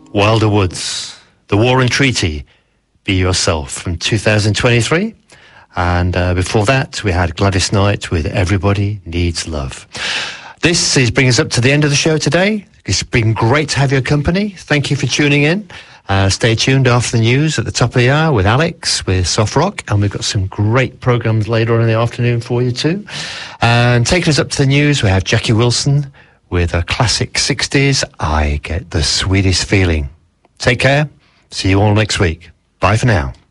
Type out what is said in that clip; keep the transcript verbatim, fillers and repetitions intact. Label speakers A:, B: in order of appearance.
A: Wilder Woods, The War and Treaty, Be Yourself from two thousand twenty-three. And uh, before that, we had Gladys Knight with Everybody Needs Love. This is bringing us up to the end of the show today. It's been great to have your company. Thank you for tuning in. Uh, stay tuned after the news at the top of the hour with Alex, with Soft Rock, and we've got some great programs later on in the afternoon for you too. And taking us up to the news, we have Jackie Wilson with a classic sixties, I Get the Sweetest Feeling. Take care. See you all next week. Bye for now.